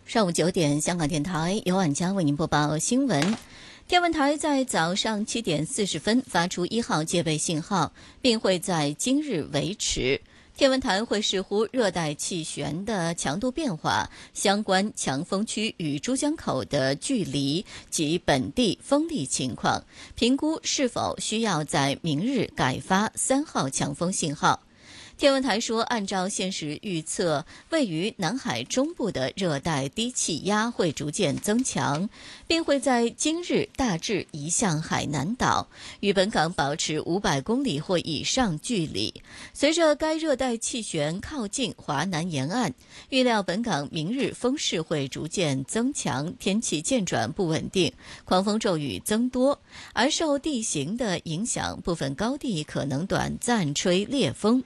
上午9点，香港电台由婉佳为您播报新闻。天文台在早上7点40分发出1号戒备信号，并会在今日维持。天文台会视乎热带气旋的强度变化、相关强风区与珠江口的距离及本地风力情况，评估是否需要在明日改发3号强风信号。天文台说，按照现时预测，位于南海中部的热带低气压会逐渐增强，并会在今日大致移向海南岛，与本港保持500公里或以上距离。随着该热带气旋靠近华南沿岸，预料本港明日风势会逐渐增强，天气渐转不稳定，狂风骤雨增多，而受地形的影响，部分高地可能短暂吹烈风。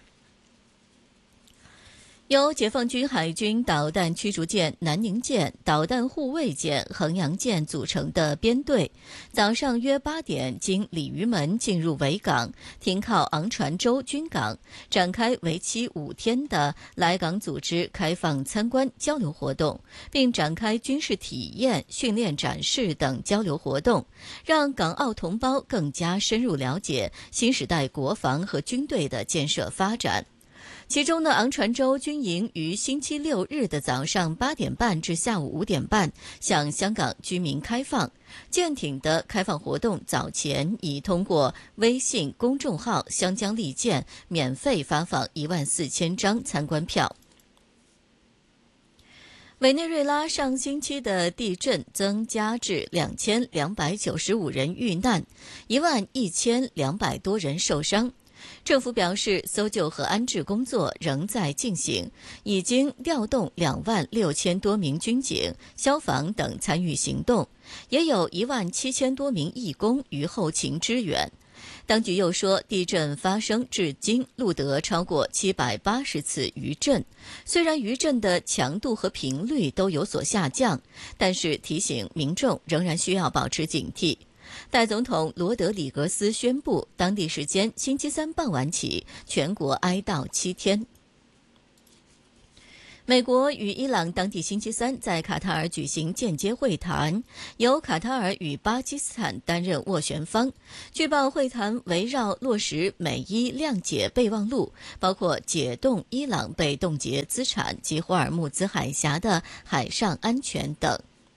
由解放军海军导弹驱逐舰南宁舰、导弹护卫舰衡阳舰组成的编队，早上约8点经鲤鱼门进入维港，停靠昂船洲军港，展开为期5天的来港组织开放参观交流活动，并展开军事体验、训练展示等交流活动，让港澳同胞更加深入了解新时代国防和军队的建设发展。其中呢，昂船洲军营于星期6日的早上8点半至下午5点半向香港居民开放。舰艇的开放活动早前已通过微信公众号香江利舰免费发放14000张参观票。委内瑞拉上星期的地震增加至2295人遇难，11200多人受伤。政府表示，搜救和安置工作仍在进行，已经调动26000多名军警、消防等参与行动，也有17000多名义工于后勤支援。当局又说，地震发生至今录得超过780次余震，虽然余震的强度和频率都有所下降，但是提醒民众仍然需要保持警惕。代总统罗德里格斯宣布，当地时间星期三傍晚起，全国哀悼7天。美国与伊朗当地星期三在卡塔尔举行间接会谈，由卡塔尔与巴基斯坦担任斡旋方。据报会谈围绕落实美伊谅解备忘录，包括解冻伊朗被冻结资产及霍尔木兹海峡的海上安全等。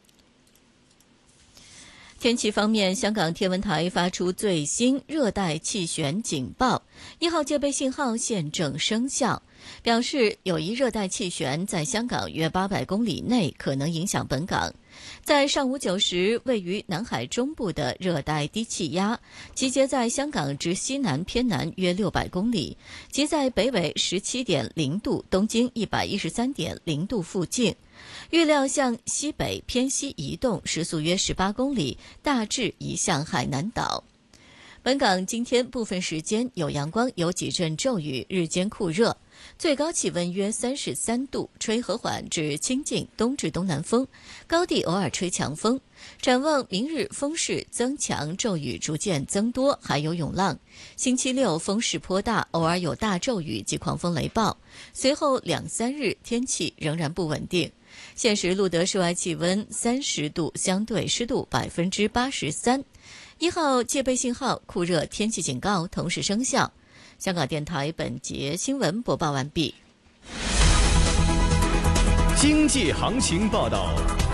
天气方面，香港天文台发出最新热带气旋警报，1号戒备信号现正生效，表示有一热带气旋在香港约800公里内可能影响本港。在上午9时，位于南海中部的热带低气压集结在香港之西南偏南约600公里，即在北纬17.0度、东经113.0度附近。预料向西北偏西移动，时速约18公里，大致移向海南岛。本港今天部分时间有阳光，有几阵骤雨，日间酷热，最高气温约33度，吹和缓至清劲东至东南风，高地偶尔吹强风。展望明日风势增强，骤雨逐渐增多，还有涌浪。星期6风势颇大，偶尔有大骤雨及狂风雷暴。随后2、3日天气仍然不稳定。现时录得室外气温30度，相对湿度83%。1号戒备信号、酷热天气警告同时生效。香港电台本节新闻播报完毕。 经济行情报道。